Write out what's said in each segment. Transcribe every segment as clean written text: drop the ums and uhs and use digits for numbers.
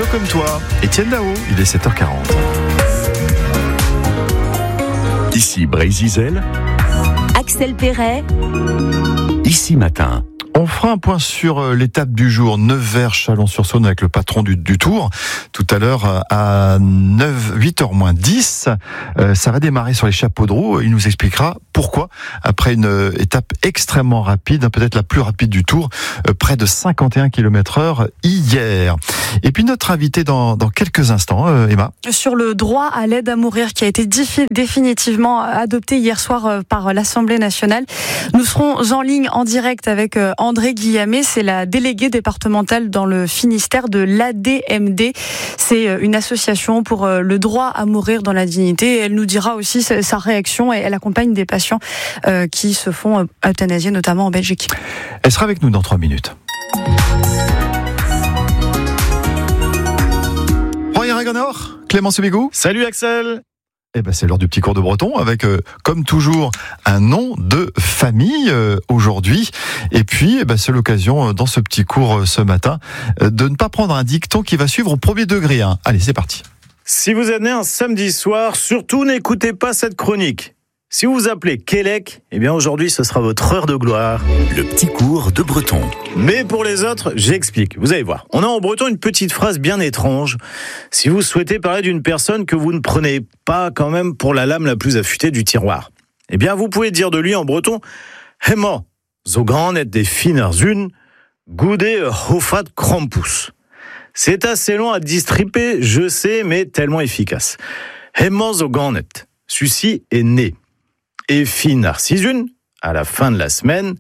comme toi. Étienne Dao, il est 7h40. Ici Brésil, Axel Perret, Ici Matin. On fera un point sur l'étape du jour, Nevers-Chalon-sur-Saône avec le patron du Tour. Tout à l'heure à 8h moins 10, ça va démarrer sur les chapeaux de roue. Il nous expliquera pourquoi, après une étape extrêmement rapide, peut-être la plus rapide du Tour, près de 51 km/h hier. Et puis notre invité dans quelques instants, Emma. Sur le droit à l'aide à mourir qui a été définitivement adopté hier soir par l'Assemblée nationale. Nous serons en ligne en direct avec André Guillamet, c'est la déléguée départementale dans le Finistère de l'ADMD. C'est une association pour le droit à mourir dans la dignité. Et elle nous dira aussi sa réaction et elle accompagne des patients qui se font euthanasier, notamment en Belgique. Elle sera avec nous dans 3 minutes. Roy Aragonor, Clément Sebegou. Salut Axel. Eh ben, c'est l'heure du petit cours de breton avec, comme toujours, un nom de famille aujourd'hui. Et puis, c'est l'occasion, dans ce petit cours ce matin, de ne pas prendre un dicton qui va suivre au premier degré. Allez, c'est parti. Si vous êtes né un samedi soir, surtout n'écoutez pas cette chronique. Si vous vous appelez Kélek, eh bien aujourd'hui ce sera votre heure de gloire. Le petit cours de breton. Mais pour les autres, j'explique. Vous allez voir. On a en breton une petite phrase bien étrange. Si vous souhaitez parler d'une personne que vous ne prenez pas quand même pour la lame la plus affûtée du tiroir, eh bien vous pouvez dire de lui en breton Hemma, zo granet des finarsun, goudé hofat krampus. C'est assez long à distriper, je sais, mais tellement efficace. Hemma zo granet, celui-ci est né. Et finarsisun, à la fin de la semaine,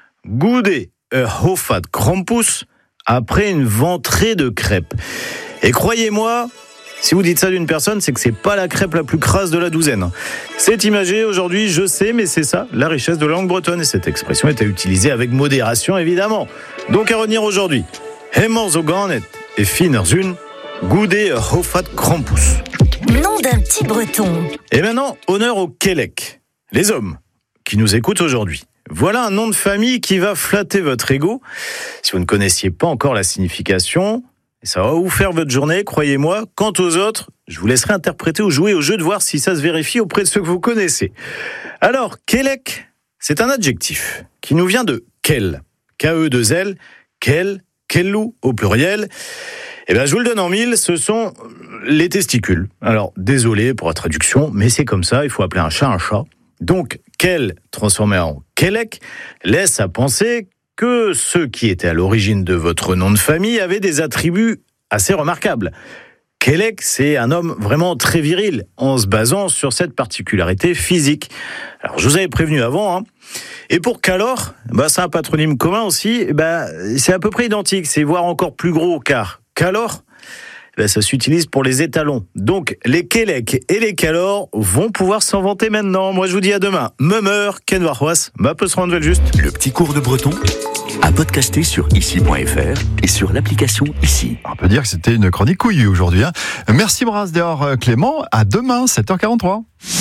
goudé hofat krampus, après une ventrée de crêpes. Et croyez-moi, si vous dites ça d'une personne, c'est que c'est pas la crêpe la plus crasse de la douzaine. C'est imagé aujourd'hui, je sais, mais c'est ça, la richesse de la langue bretonne. Et cette expression est à utiliser avec modération, évidemment. Donc à retenir aujourd'hui, hemman zo ganet et finarsun, goudé hofat krampus. nom d'un petit breton. Et maintenant, honneur aux Kélek, les hommes qui nous écoutent aujourd'hui. Voilà un nom de famille qui va flatter votre ego. Si vous ne connaissiez pas encore la signification, ça va vous faire votre journée, croyez-moi. Quant aux autres, je vous laisserai interpréter ou jouer au jeu de voir si ça se vérifie auprès de ceux que vous connaissez. Alors, Kélek, c'est un adjectif qui nous vient de Kel, K-E-2-L, Kel, Kellou au pluriel. Eh bien, je vous le donne en mille, ce sont les testicules. Alors, désolé pour la traduction, mais c'est comme ça, il faut appeler un chat un chat. Donc, Kel, transformé en Kélek, laisse à penser que ceux qui étaient à l'origine de votre nom de famille avaient des attributs assez remarquables. Kélek, c'est un homme vraiment très viril, en se basant sur cette particularité physique. Alors, je vous avais prévenu avant, Et pour Calor, c'est un patronyme commun aussi, c'est à peu près identique, c'est voire encore plus gros, car Calor, ça s'utilise pour les étalons. Donc, les Kélek et les Calor vont pouvoir s'en vanter maintenant. Moi, je vous dis à demain. Memeur, Ken Warhoas, peut se rendre juste. Le petit cours de breton à podcaster sur ici.fr et sur l'application Ici. On peut dire que c'était une chronique couillue aujourd'hui. Merci Brasdor Clément. À demain, 7h43.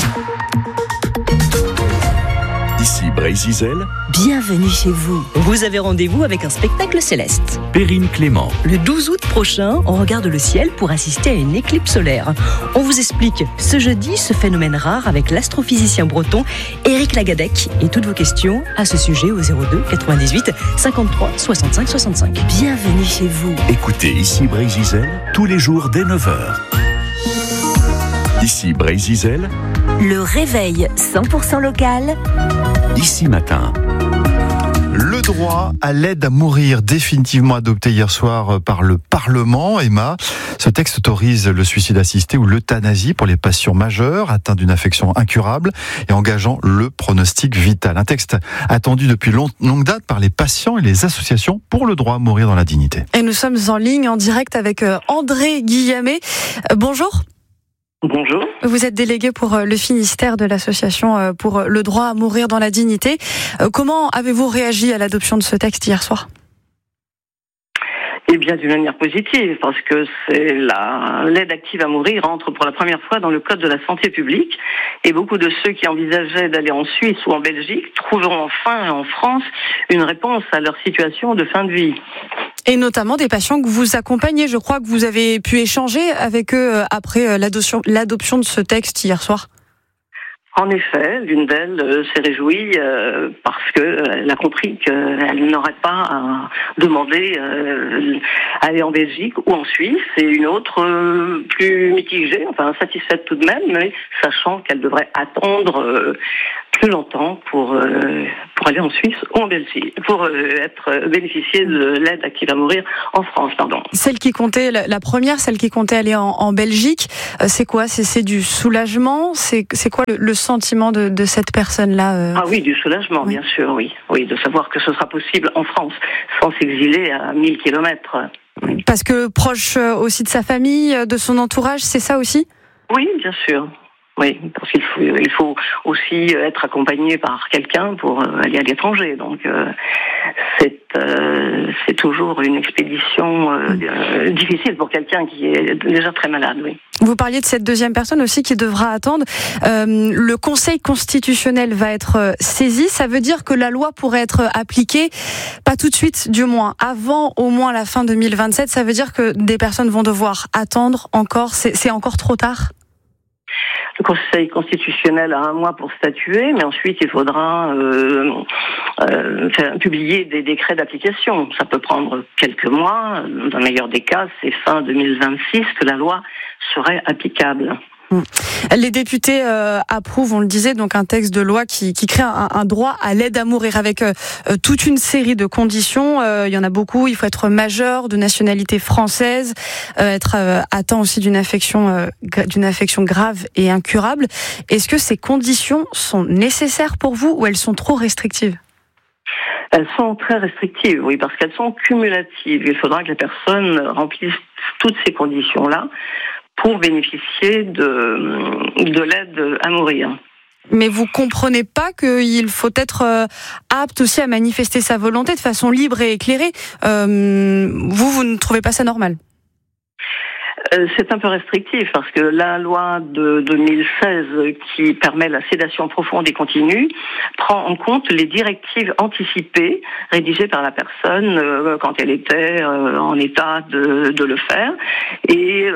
Ici Brésil, Bienvenue chez vous. Vous avez rendez-vous avec un spectacle céleste. Perrine Clément. Le 12 août prochain, on regarde le ciel pour assister à une éclipse solaire. On vous explique ce jeudi ce phénomène rare avec l'astrophysicien breton Éric Lagadec et toutes vos questions à ce sujet au 02 98 53 65 65. Bienvenue chez vous. Écoutez Ici Brésil tous les jours dès 9h. Ici Brésil, Le réveil 100% local. Ici Matin. Le droit à l'aide à mourir, définitivement adopté hier soir par le Parlement, Emma. Ce texte autorise le suicide assisté ou l'euthanasie pour les patients majeurs atteints d'une affection incurable et engageant le pronostic vital. Un texte attendu depuis longue date par les patients et les associations pour le droit à mourir dans la dignité. Et nous sommes en ligne, en direct avec André Guillamet. Bonjour. Bonjour. Vous êtes délégué pour le Finistère de l'association pour le droit à mourir dans la dignité. Comment avez-vous réagi à l'adoption de ce texte hier soir ? Eh bien, d'une manière positive, parce que l'aide active à mourir entre pour la première fois dans le Code de la santé publique. Et beaucoup de ceux qui envisageaient d'aller en Suisse ou en Belgique trouveront enfin en France une réponse à leur situation de fin de vie. Et notamment des patients que vous accompagnez. Je crois que vous avez pu échanger avec eux après l'adoption de ce texte hier soir. En effet, l'une d'elles s'est réjouie parce qu'elle a compris qu'elle n'aurait pas à demander à aller en Belgique ou en Suisse, et une autre plus mitigée, enfin satisfaite tout de même, mais sachant qu'elle devrait attendre plus longtemps pour aller en Suisse ou en Belgique, pour bénéficier de l'aide active à mourir en France, pardon. Celle qui comptait, la première, celle qui comptait aller en Belgique, c'est quoi ? C'est du soulagement ? C'est quoi le sentiment de cette personne-là Ah oui, du soulagement, oui. Bien sûr, oui. Oui, de savoir que ce sera possible en France, sans s'exiler à 1000 kilomètres. Parce que proche aussi de sa famille, de son entourage, c'est ça aussi ? Oui, bien sûr. Oui, parce qu'il faut aussi être accompagné par quelqu'un pour aller à l'étranger. Donc c'est toujours une expédition difficile pour quelqu'un qui est déjà très malade. Oui. Vous parliez de cette deuxième personne aussi qui devra attendre. Le Conseil constitutionnel va être saisi. Ça veut dire que la loi pourrait être appliquée, pas tout de suite du moins, avant au moins la fin 2027. Ça veut dire que des personnes vont devoir attendre encore. C'est encore trop tard ? Le Conseil constitutionnel a 1 mois pour statuer, mais ensuite il faudra publier des décrets d'application. Ça peut prendre quelques mois. Dans le meilleur des cas, c'est fin 2026 que la loi serait applicable. Les députés approuvent, on le disait, donc un texte de loi qui crée un droit à l'aide à mourir avec toute une série de conditions. Il y en a beaucoup. Il faut être majeur, de nationalité française, être atteint aussi d'une affection grave et incurable. Est-ce que ces conditions sont nécessaires pour vous ou elles sont trop restrictives ? Elles sont très restrictives, oui, parce qu'elles sont cumulatives. Il faudra que la personne remplisse toutes ces conditions-là pour bénéficier de l'aide à mourir. Mais vous comprenez pas qu'il faut être apte aussi à manifester sa volonté de façon libre et éclairée. Vous ne trouvez pas ça normal ? C'est un peu restrictif parce que la loi de 2016 qui permet la sédation profonde et continue prend en compte les directives anticipées rédigées par la personne quand elle était en état de le faire, et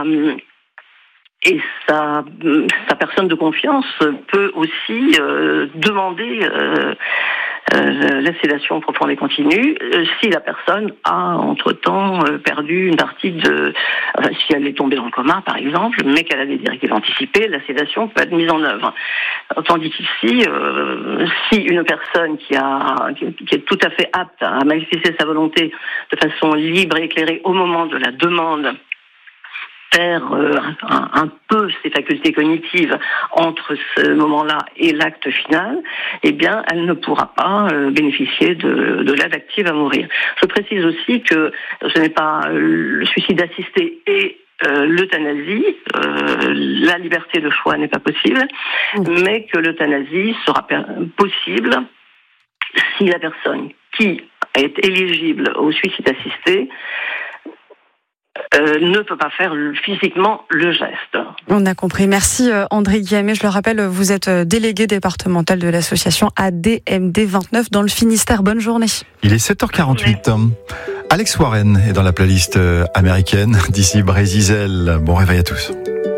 sa personne de confiance peut aussi demander la sédation profonde et continue si la personne a entre-temps perdu une partie si elle est tombée dans le coma par exemple, mais qu'elle a des directives anticipées, la sédation peut être mise en œuvre. Tandis qu'ici, si une personne qui est tout à fait apte à manifester sa volonté de façon libre et éclairée au moment de la demande, perd un peu ses facultés cognitives entre ce moment-là et l'acte final, eh bien, elle ne pourra pas bénéficier de l'aide active à mourir. Je précise aussi que ce n'est pas le suicide assisté et l'euthanasie, la liberté de choix n'est pas possible, mais que l'euthanasie sera possible si la personne qui est éligible au suicide assisté ne peut pas faire physiquement le geste. On a compris. Merci André Guillamet. Je le rappelle, vous êtes délégué départemental de l'association ADMD 29 dans le Finistère. Bonne journée. Il est 7h48. Oui. Alex Warren est dans la playlist américaine d'ici Brésil. Bon réveil à tous.